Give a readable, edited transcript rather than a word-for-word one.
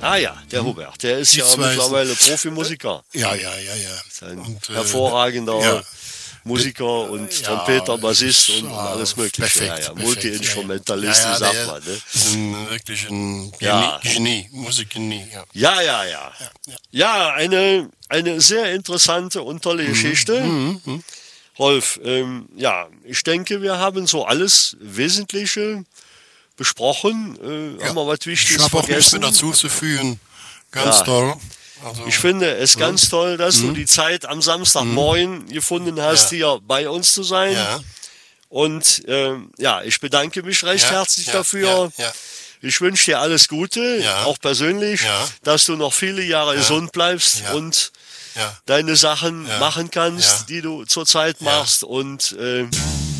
Ah ja, der Hubert, der ist Die ja zwei mittlerweile Profimusiker. Ja. Ist ein Und, hervorragender ja. Musiker und Ja, Trompeter, Bassist ist, und alles Mögliche. perfekt. Multi-Instrumentalist, wie sagt man. Ne? Ist wirklich ein Ja. Genie, Musikgenie. Ja. Ja. Ja, eine sehr interessante und tolle Geschichte. Rolf, ich denke, wir haben so alles Wesentliche besprochen. Haben wir was Ich Wichtiges habe auch nichts vergessen? mehr dazu zu fügen. Ganz Ja. toll. Also, Ich finde es ganz toll, dass du die Zeit am Samstagmorgen gefunden hast, hier bei uns zu sein. ja, Und ich bedanke mich recht herzlich dafür. Ja. Ich wünsche dir alles Gute, Ja. auch persönlich, Ja. dass du noch viele Jahre gesund bleibst und Ja. deine Sachen machen kannst, Ja. die du zurzeit machst. Und